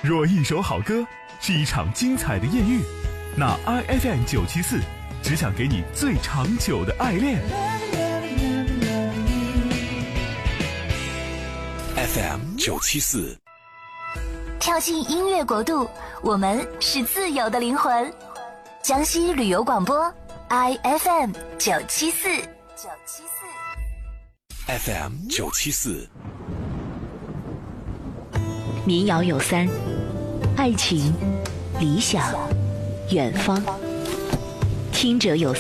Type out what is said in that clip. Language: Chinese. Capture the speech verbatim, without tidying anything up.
若一首好歌是一场精彩的艳遇，那 I F M 九七四只想给你最长久的爱恋。 F M 九七四， 跳进音乐国度，我们是自由的灵魂。江西旅游广播 I F M 九七四九七四 F M 九七四。 民谣有三：爱情、理想、远方。听者有